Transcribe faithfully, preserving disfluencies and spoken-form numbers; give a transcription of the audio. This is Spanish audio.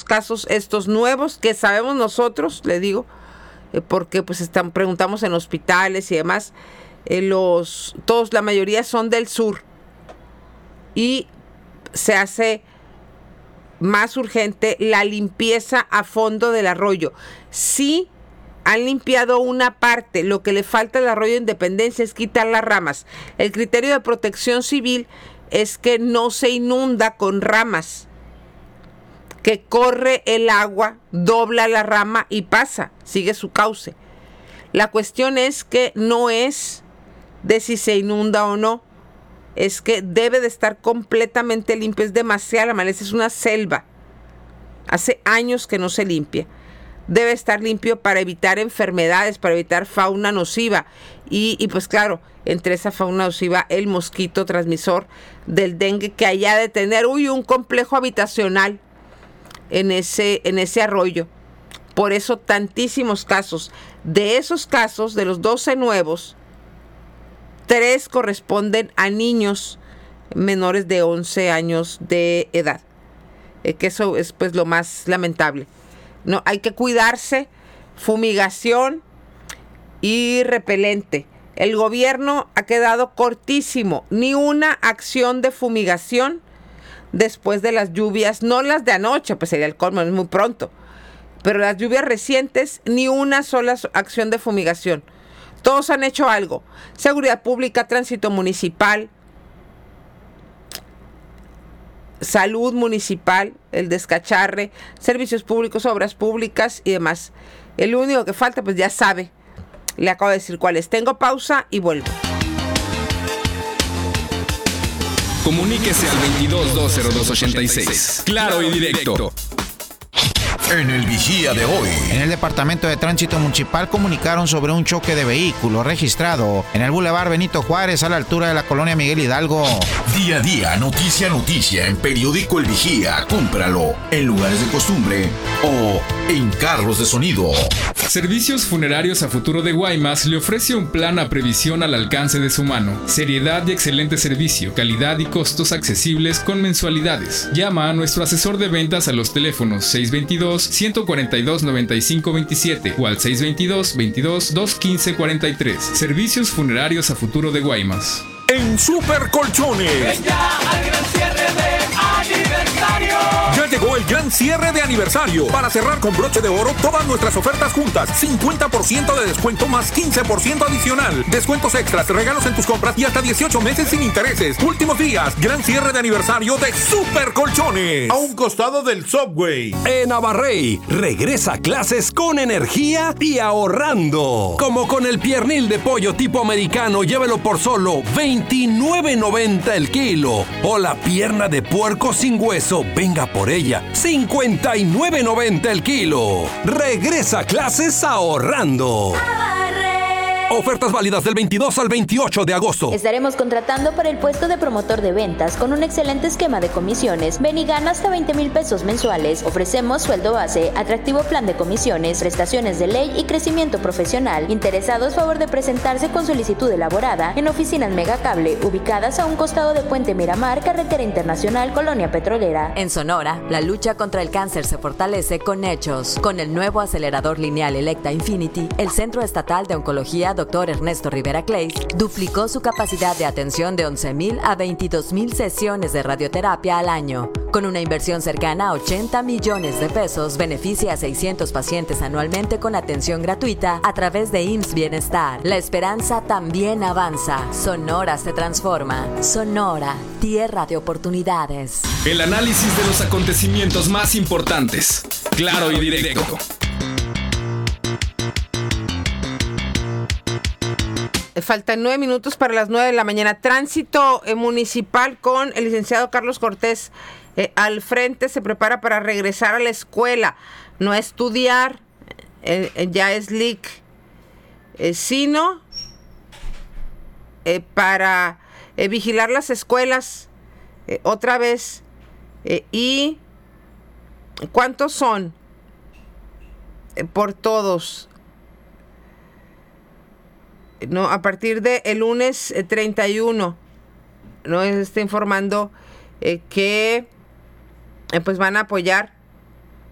los casos estos nuevos que sabemos nosotros, le digo, eh, porque pues están, preguntamos en hospitales y demás, eh, los, todos, la mayoría son del sur y se hace más urgente la limpieza a fondo del arroyo. Sí han limpiado una parte, lo que le falta al arroyo Independencia es quitar las ramas. El criterio de Protección Civil es que no se inunda con ramas, que corre el agua, dobla la rama y pasa, sigue su cauce. La cuestión es que no es de si se inunda o no, es que debe de estar completamente limpio, es demasiada la maleza, es una selva. Hace años que no se limpia. Debe estar limpio para evitar enfermedades, para evitar fauna nociva. Y, y pues claro, entre esa fauna nociva, el mosquito transmisor del dengue que haya de tener, uy, un complejo habitacional en ese, en ese arroyo. Por eso tantísimos casos. De esos casos, de los doce nuevos, tres corresponden a niños menores de once años de edad. Eh, que eso es pues lo más lamentable. No, hay que cuidarse, fumigación y repelente. El gobierno ha quedado cortísimo. Ni una acción de fumigación después de las lluvias, no las de anoche, pues sería el colmo, es muy pronto. Pero las lluvias recientes, ni una sola acción de fumigación. Todos han hecho algo. Seguridad Pública, Tránsito Municipal, Salud Municipal, el descacharre, Servicios Públicos, Obras Públicas y demás. El único que falta, pues ya sabe. Le acabo de decir cuál es. Tengo pausa y vuelvo. Comuníquese al veintidós dos cero dos ochenta y seis. Claro y directo. En el Vigía de hoy. En el Departamento de Tránsito Municipal comunicaron sobre un choque de vehículo registrado en el Boulevard Benito Juárez a la altura de la colonia Miguel Hidalgo. Día a día, noticia a noticia en Periódico El Vigía. Cómpralo en lugares de costumbre o en carros de sonido. Servicios Funerarios a Futuro de Guaymas le ofrece un plan a previsión al alcance de su mano. Seriedad y excelente servicio, calidad y costos accesibles con mensualidades. Llama a nuestro asesor de ventas a los teléfonos seis dos dos, uno cuatro dos, nueve cinco dos siete o al seis dos dos, veintidós, dos quince cuarenta y tres. Servicios Funerarios a Futuro de Guaymas. En Super Colchones. Ven ya al gran cierre de aniversario. Ya llegó el gran cierre de aniversario. Para cerrar con broche de oro todas nuestras ofertas juntas. cincuenta por ciento de descuento más quince por ciento adicional. Descuentos extras, regalos en tus compras y hasta dieciocho meses sin intereses. Últimos días. Gran cierre de aniversario de Super Colchones. A un costado del Subway. En Abarrey, regresa a clases con energía y ahorrando. Como con el piernil de pollo tipo americano, llévelo por solo veintinueve noventa el kilo. O la pierna de puerco sin hueso, venga por ella, cincuenta y nueve noventa el kilo. Regresa a clases ahorrando. Ofertas válidas del veintidós al veintiocho de agosto. Estaremos contratando para el puesto de promotor de ventas con un excelente esquema de comisiones. Ven y gana hasta veinte mil pesos mensuales. Ofrecemos sueldo base, atractivo plan de comisiones, prestaciones de ley y crecimiento profesional. Interesados, favor de presentarse con solicitud elaborada en oficinas Megacable, ubicadas a un costado de Puente Miramar, Carretera Internacional, Colonia Petrolera. En Sonora, la lucha contra el cáncer se fortalece con hechos. Con el nuevo acelerador lineal Electa Infinity, el Centro Estatal de Oncología Doctor Ernesto Rivera Clays duplicó su capacidad de atención de once mil a veintidós mil sesiones de radioterapia al año. Con una inversión cercana a ochenta millones de pesos, beneficia a seiscientos pacientes anualmente con atención gratuita a través de I M S S Bienestar. La esperanza también avanza. Sonora se transforma. Sonora, tierra de oportunidades. El análisis de los acontecimientos más importantes. Claro y directo. Faltan nueve minutos para las nueve de la mañana. Tránsito eh, municipal con el licenciado Carlos Cortés eh, al frente. Se prepara para regresar a la escuela, no a estudiar, eh, eh, ya es L I C, eh, sino eh, para eh, vigilar las escuelas eh, otra vez. Eh, ¿Y cuántos son? Eh, por todos. No, a partir de el lunes eh, treinta y uno, no está informando eh, que eh, pues van a apoyar